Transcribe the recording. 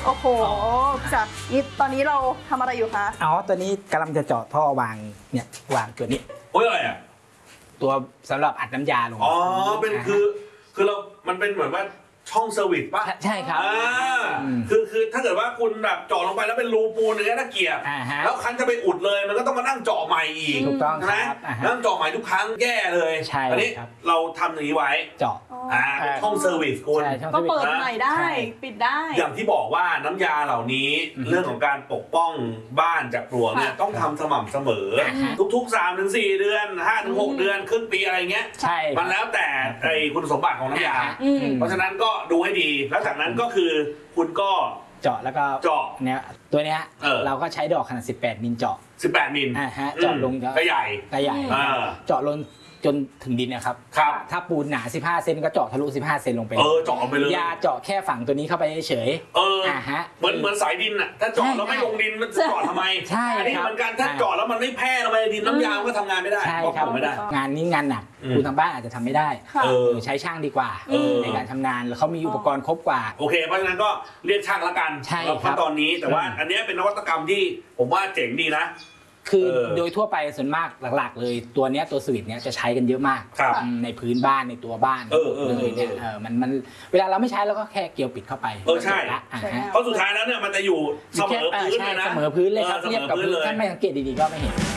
โอ้โหจ้ะนี่ตอนนี้เราทำอะไรอยู่คะอ๋อตัวนี้กำลังจะเจาะท่อวางเนี่ยวางตัวนี้โอ้ยอะไรอ่ะตัวสำหรับอัดน้ำยาลงอ๋อเป็นคือเรามันเป็นเหมือนว่าช่องเซอร์วิสป่ะใช่ครับคือถ้าเกิดว่าคุณแบบเจาะลงไปแล้วเป็นรูปูนอย่างเงี้ยน่าเกลียดแล้วคันจะไปอุดเลยมันก็ต้องมานั่งเจาะใหม่อีกถูกต้องครับนั่งเจาะใหม่ทุกครั้งแย่เลยใช่อันนี้เราทำอย่างนี้ไว้เจาะช่องเซอร์วิสคุณก็เปิดใหม่ได้ปิดได้อย่างที่บอกว่าน้ำยาเหล่านี้เรื่องของการปกป้องบ้านจากปลวกเนี่ยต้องทำสม่ำเสมอทุกๆ 3-4 เดือน 5-6 เดือนครึ่งปีอะไรเงี้ยมันแล้วแต่คุณสมบัติของน้ำยาเพราะฉะนั้นก็ดูให้ดีแล้วจากนั้นก็คือคุณก็เจาะแล้วก็เจาะเนี่ยตัวเนี้ยเราก็ใช้ดอกขนาด18มิลเจาะ 18มิลเจาะลงก็ใหญ่เจาะลงจนถึงดินนะครับถ้าปูนหนา15เซนก็เจาะทะลุ15เซนลงไปเจาะไปเลยยาเจาะแค่ฝั่งตัวนี้เข้าไปเฉยเหมือนสายดินอ่ะถ้าเจาะแล้วไม่ลงดินมันจะเจาะทำไมใช่อันนี้เหมือนกันถ้าเจาะแล้วมันไม่แพร่ลงไปในดินน้ำยาก็ทำงานไม่ได้ใช่ครับไม่ได้งานนี้งานหนักคุณทางบ้านอาจจะทำไม่ได้ใช้ช่างดีกว่าในการทำงานแล้วเขามีอุปกรณ์ครบกว่าโอเคเพราะฉะนั้นก็เรียกช่างละกันขั้นตอนนี้แต่ว่าอันนี้เป็นนวัตกรรมที่ผมว่าเจ๋งดีนะคือโดยทั่วไปส่วนมากหลักๆเลยตัวนี้ตัวสวิตช์เนี้ยจะใช้กันเยอะมากในพื้นบ้านในตัวบ้านเลยเนี่ยมันเวลาเราไม่ใช้เราก็แค่เกลียวปิดเข้าไปใช่เพราะสุดท้ายแล้วเนี่ยมันจะอยู่เสมอพื้นเลยนะเสมอพื้นเลยครับเรียบกับพื้นถ้าไม่สังเกตดีๆก็ไม่เห็น